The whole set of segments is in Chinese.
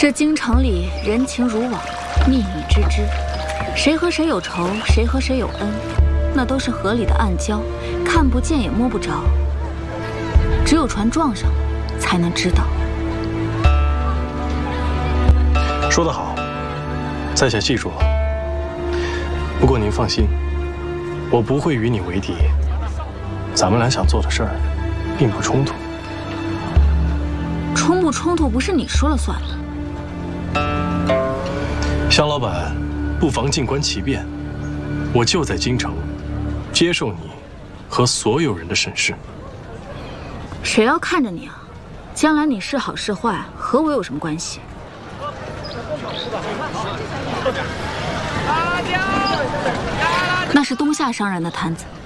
这京城里人情如网，秘密之知，谁和谁有仇，谁和谁有恩，那都是河里的暗礁，看不见也摸不着。只有船撞上了，才能知道。 说得好，在下记住了。不过您放心，我不会与你为敌。咱们俩想做的事儿，并不冲突。 冲不冲突不是你说了算的。 向老板，不妨静观其变。我就在京城，接受你和所有人的审视。 谁要看着你啊？将来你是好是坏，和我有什么关系？那是东夏商人的摊子。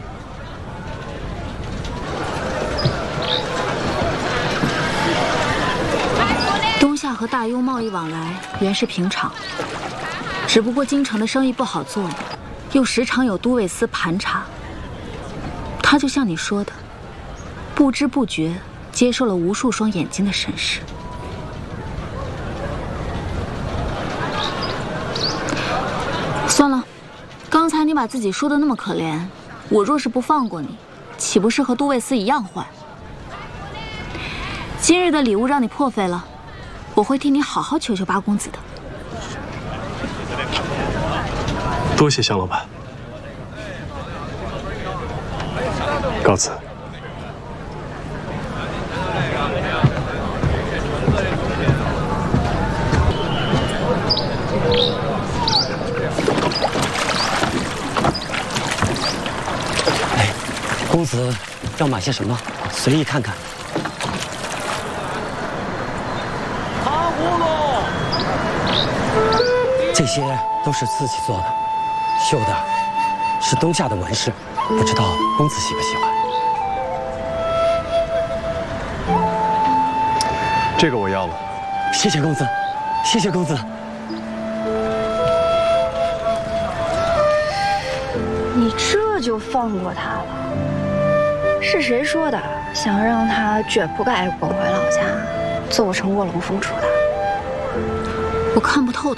东夏和大幽贸易往来原是平常，只不过京城的生意不好做，又时常有都尉司盘查。他就像你说的，不知不觉接受了无数双眼睛的审视。算了，刚才你把自己说的那么可怜，我若是不放过你，岂不是和都尉司一样坏？今日的礼物让你破费了，我会替你好好求求八公子的。 多谢向老板，告辞。 公子要买些什么？随意看看。 糖葫芦， 这些都是自己做的，绣的是东夏的纹饰，不知道公子喜不喜欢？ 这个我要了。 谢谢公子，谢谢公子。 你这就放过他了？是谁说的？想让他卷铺盖滚回老家，做成卧龙凤雏的？ 我看不透他。